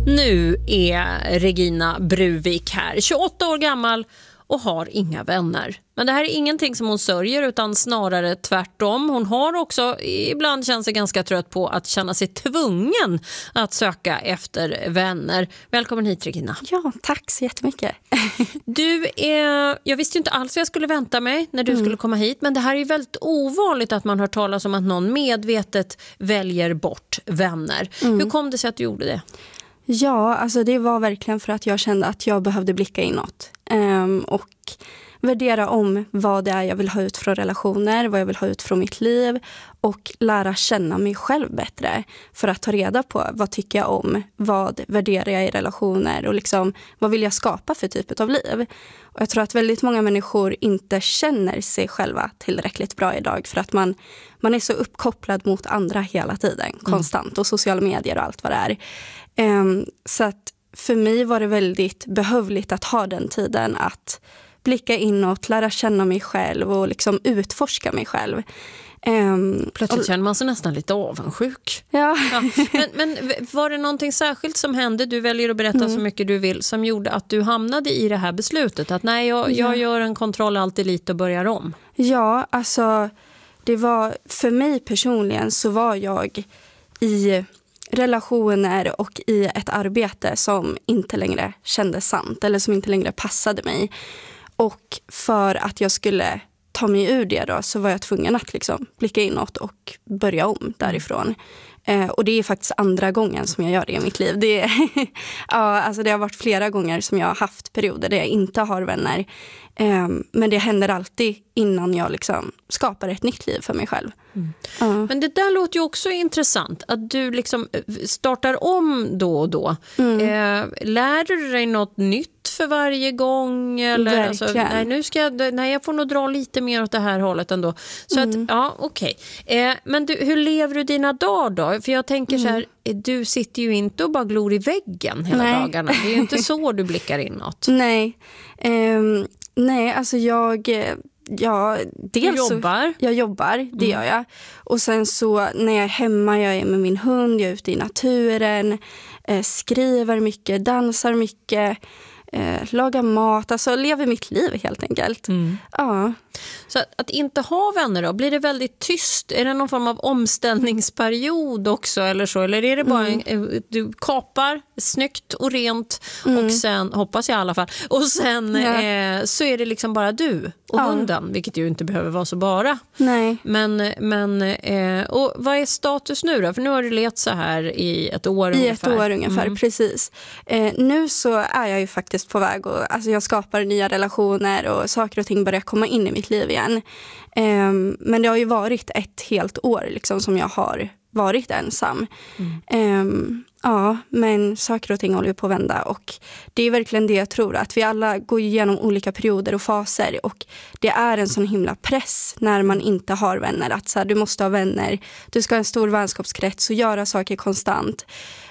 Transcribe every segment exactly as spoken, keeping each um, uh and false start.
Nu är Regina Bruvik här, tjugoåtta år gammal och har inga vänner. Men det här är ingenting som hon sörjer utan snarare tvärtom. Hon har också ibland känt sig ganska trött på att känna sig tvungen att söka efter vänner. Välkommen hit Regina. Ja, tack så jättemycket. Du är, jag visste ju inte alls vad jag skulle vänta mig när du mm. skulle komma hit. Men det här är ju väldigt ovanligt att man hör talas om att någon medvetet väljer bort vänner. Mm. Hur kom det sig att du gjorde det? Ja, alltså det var verkligen för att jag kände att jag behövde blicka inåt. Um, och värdera om vad det är jag vill ha ut från relationer, vad jag vill ha ut från mitt liv och lära känna mig själv bättre för att ta reda på vad tycker jag om, vad värderar jag i relationer och liksom, vad vill jag skapa för typ av liv. Och jag tror att väldigt många människor inte känner sig själva tillräckligt bra idag för att man, man är så uppkopplad mot andra hela tiden, mm. konstant och sociala medier och allt vad det är. Um, så att för mig var det väldigt behövligt att ha den tiden att blicka inåt, lära känna mig själv och liksom utforska mig själv. Um, Plötsligt och, känner man sig nästan lite avundsjuk. Ja. ja. Men, men var det någonting särskilt som hände, du väljer att berätta mm. så mycket du vill, som gjorde att du hamnade i det här beslutet? Att nej, jag, jag gör en kontroll alltid lite och börjar om. Ja, alltså det var, för mig personligen så var jag i relationer och i ett arbete som inte längre kändes sant eller som inte längre passade mig. Och för att jag skulle ta mig ur det då så var jag tvungen att liksom blicka inåt och börja om därifrån. Eh, och det är faktiskt andra gången som jag gör det i mitt liv. Det, är, ja, alltså det har varit flera gånger som jag har haft perioder där jag inte har vänner. Eh, men det händer alltid innan jag liksom skapar ett nytt liv för mig själv. Mm. Uh. Men det där låter ju också intressant. Att du liksom startar om då och då. Mm. Eh, lär du dig något nytt för varje gång? Eller, alltså, nej, nu ska jag, nej, jag får nog dra lite mer åt det här hållet ändå. Så mm. att, ja, okej. Okay. Eh, men du, hur lever du dina dagar då? För jag tänker mm. så här, du sitter ju inte och bara glor i väggen hela nej. dagarna. Det är ju inte så du blickar inåt. Nej, um, nej alltså jag... Ja, dels du jobbar? Så, jag jobbar, det mm. gör jag. Och sen så när jag är hemma, jag är med min hund, jag är ute i naturen, eh, skriver mycket, dansar mycket, eh, lagar mat, alltså lever mitt liv helt enkelt. Mm. Ja. Så att, att inte ha vänner då, blir det väldigt tyst? Är det någon form av omställningsperiod också eller så? Eller är det bara mm. en, du kapar snyggt och rent mm. och sen, hoppas jag i alla fall, och sen ja. eh, så är det liksom bara du och ja. hunden, vilket ju inte behöver vara så bara. Nej. Men, men eh, och vad är status nu då? För nu har du levt så här i ett år I ungefär. I ett år ungefär, mm. precis. Eh, nu så är jag ju faktiskt på väg och alltså jag skapar nya relationer och saker och ting börjar komma in i mitt liv igen. Um, men det har ju varit ett helt år liksom, som jag har varit ensam. Mm. Um, ja, men saker och ting håller ju på att vända och det är verkligen det jag tror, att vi alla går igenom olika perioder och faser och det är en sån himla press när man inte har vänner, att så här, du måste ha vänner, du ska ha en stor vänskapskrets och göra saker konstant.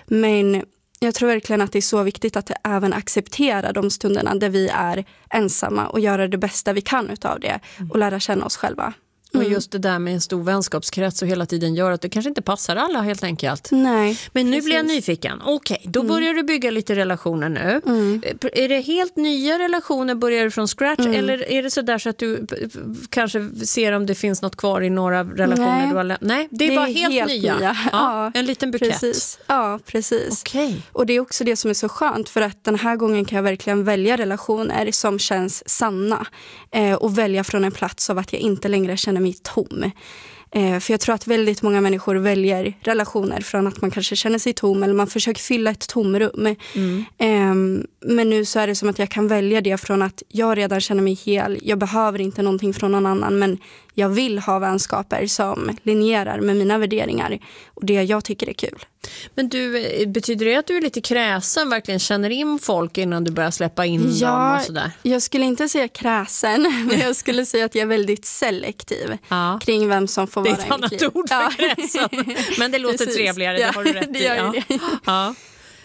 Men jag tror verkligen att det är så viktigt att även acceptera de stunderna där vi är ensamma och göra det bästa vi kan utav det och lära känna oss själva. Mm. Och just det där med en stor vänskapskrets och hela tiden gör att det kanske inte passar alla helt enkelt. Nej. Men nu precis. blir jag nyfiken. Okej, okay, då mm. börjar du bygga lite relationer nu. Mm. Är det helt nya relationer, börjar du från scratch? Mm. Eller är det så där så att du kanske ser om det finns något kvar i några relationer? Nej, du har lä- Nej det är det bara är helt, helt nya. nya. Ja, ja, en liten bukett. Precis. Ja, precis. Okay. Och det är också det som är så skönt, för att den här gången kan jag verkligen välja relationer som känns sanna. Eh, och välja från en plats av att jag inte längre känner mig tom. Eh, för jag tror att väldigt många människor väljer relationer från att man kanske känner sig tom eller man försöker fylla ett tomrum. Mm. Eh, men nu så är det som att jag kan välja det från att jag redan känner mig hel. Jag behöver inte någonting från någon annan, men jag vill ha vänskaper som linjerar med mina värderingar och det jag tycker är kul. Men du, betyder det att du är lite kräsen, verkligen känner in folk innan du börjar släppa in ja, dem och sådär? Jag skulle inte säga kräsen, men jag skulle säga att jag är väldigt selektiv ja. kring vem som får vara i mitt liv. Det är ett annat ord för ja. kräsen, men det låter Precis. trevligare, ja, det har du rätt det i. Ja. Det. Ja.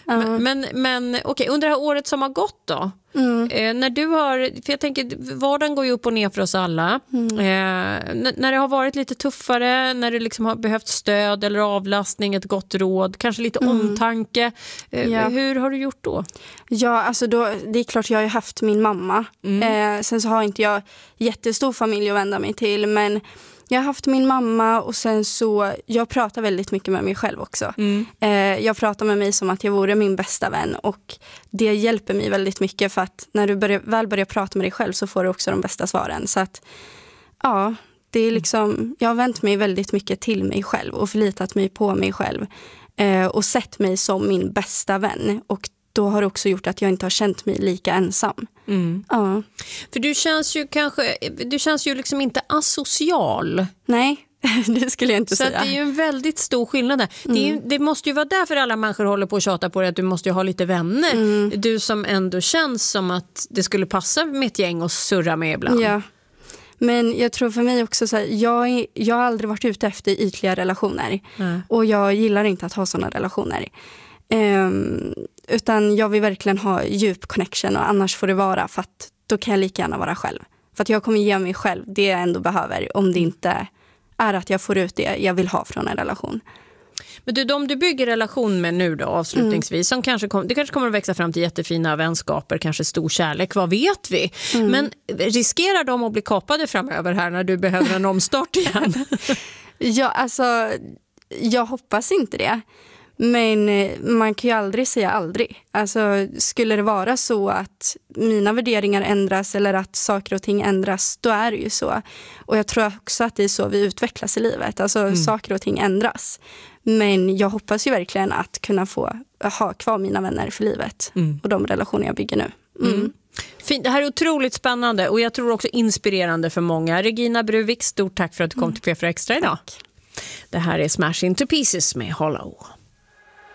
Uh. Men, men, men okej, okay, under det här året som har gått då, mm. eh, när du har, för jag tänker, vardagen går ju upp och ner för oss alla. Mm. Eh, n- när det har varit lite tuffare, när det liksom har behövt stöd eller avlastning, ett gott råd, kanske lite mm. omtanke. Eh, ja. Hur har du gjort då? Ja, alltså då, det är klart jag har ju haft min mamma. Mm. Eh, sen så har inte jag jättestor familj att vända mig till, men jag har haft min mamma och sen så, jag pratar väldigt mycket med mig själv också. Mm. Eh, jag pratar med mig som att jag vore min bästa vän och det hjälper mig väldigt mycket för att när du börjar, väl börjar prata med dig själv så får du också de bästa svaren. Så att, ja, det är liksom, jag har vänt mig väldigt mycket till mig själv och förlitat mig på mig själv eh, och sett mig som min bästa vän och då har det också gjort att jag inte har känt mig lika ensam. Mm. Ja. För du känns ju kanske, du känns ju liksom inte asocial. Nej, det skulle jag inte så säga. Så det är ju en väldigt stor skillnad där. Mm. Det, är ju, det måste ju vara därför alla människor håller på att tjata på det, att du måste ju ha lite vänner. Mm. Du som ändå känns som att det skulle passa med ett gäng och surra med ibland. Ja. Men jag tror för mig också så här, jag, är, jag har aldrig varit ute efter ytliga relationer. Mm. Och jag gillar inte att ha sådana relationer. Um, utan jag vill verkligen ha djup connection och annars får det vara för att då kan jag lika gärna vara själv. För att jag kommer ge mig själv det jag ändå behöver om det inte är att jag får ut det jag vill ha från en relation. Men du, de du bygger relation med nu då avslutningsvis, mm. som kanske kom, det kanske kommer att växa fram till jättefina vänskaper, kanske stor kärlek, vad vet vi? Mm. Men riskerar de att bli kapade framöver här när du behöver en omstart igen? Ja, alltså jag hoppas inte det. Men man kan ju aldrig säga aldrig. Alltså, skulle det vara så att mina värderingar ändras eller att saker och ting ändras, då är det ju så. Och jag tror också att det är så vi utvecklas i livet. Alltså mm. saker och ting ändras. Men jag hoppas ju verkligen att kunna få ha kvar mina vänner för livet. Mm. Och de relationer jag bygger nu. Mm. Mm. Fint. Det här är otroligt spännande och jag tror också inspirerande för många. Regina Bruvik, stort tack för att du kom mm. till P fyra Extra idag. Tack. Det här är Smash Into Pieces med Hollow.